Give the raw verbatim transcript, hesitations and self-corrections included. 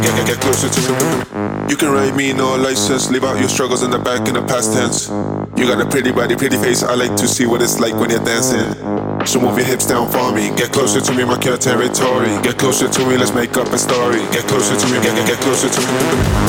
Get, get, get closer to me. You can ride me, no license. Leave out your struggles in the back in the past tense. You got a pretty body, pretty face. I like to see what it's like when you're dancing. So move your hips down for me. Get closer to me, mark your territory. Get closer to me, let's make up a story. Get closer to me, get, get, get closer to me.